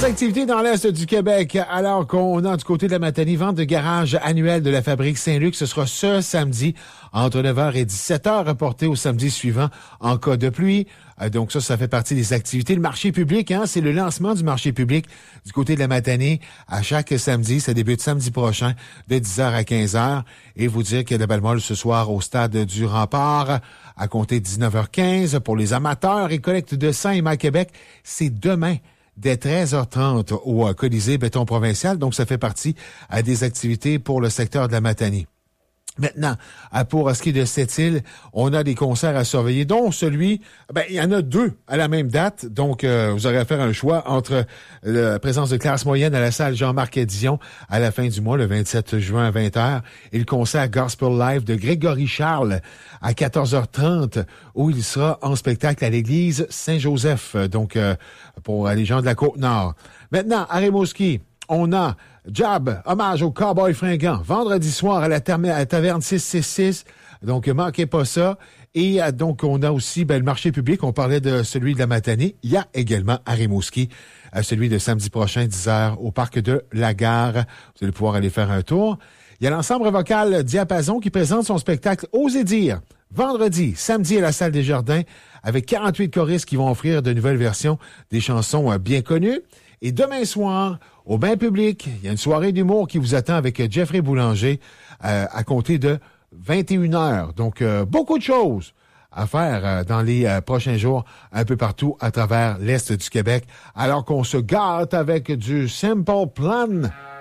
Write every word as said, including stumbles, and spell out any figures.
Les activités dans l'Est du Québec, alors qu'on a du côté de la Matanie, vente de garage annuelle de la fabrique Saint-Luc, ce sera ce samedi entre neuf heures et dix-sept heures, reporté au samedi suivant en cas de pluie. Donc ça, ça fait partie des activités. Le marché public, hein, c'est le lancement du marché public du côté de la Matanie à chaque samedi. Ça débute samedi prochain de dix heures à quinze heures. Et vous dire qu'il y a de Bellemole ce soir au stade du Rempart à compter de dix-neuf heures quinze pour les amateurs et collecte de sang et mal Québec. C'est demain dès treize heures trente au euh, Colisée Béton Provincial. Donc, ça fait partie euh, des activités pour le secteur de la Matanie. Maintenant, pour ce qui est de cette île, on a des concerts à surveiller, dont celui, ben il y en a deux à la même date, donc euh, vous aurez à faire un choix entre la présence de classe moyenne à la salle Jean-Marc Dion à la fin du mois, le vingt-sept juin à vingt heures, et le concert Gospel Live de Grégory Charles à quatorze heures trente, où il sera en spectacle à l'église Saint-Joseph, donc euh, pour les gens de la Côte-Nord. Maintenant, à Rimouski, on a Jab, hommage au Cowboy fringant, vendredi soir à la, terme- à la taverne six cent soixante-six. Donc, manquez pas ça. Et euh, donc, on a aussi ben, le marché public. On parlait de celui de la Matanie. Il y a également à Rimouski euh, celui de samedi prochain, dix heures, au parc de la Gare. Vous allez pouvoir aller faire un tour. Il y a l'ensemble vocal Diapason qui présente son spectacle Osez dire. Vendredi, samedi à la salle des Jardins, avec quarante-huit choristes qui vont offrir de nouvelles versions des chansons euh, bien connues. Et demain soir, au bain public, il y a une soirée d'humour qui vous attend avec Jeffrey Boulanger euh, à compter de vingt et une heures. Donc, euh, beaucoup de choses à faire euh, dans les euh, prochains jours un peu partout à travers l'Est du Québec, alors qu'on se gâte avec du Simple Plan.